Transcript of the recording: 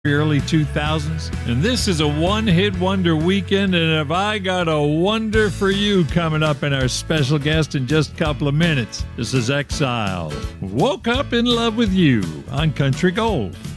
early 2000s. And this is a one-hit wonder weekend, and have I got a wonder for you coming up in our special guest in just a couple of minutes. This is Exile. Woke Up in Love with You on Country Gold.